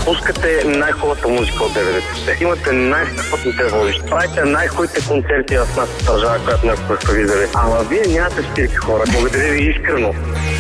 Пускате най-хубавата музика от 90-те. Имате най-страхотните водещи. Правите най-хубавите концерти в нашата държава, която някога сте виждали. Ама вие нямате стирки, хора. Благодаря ви искрено.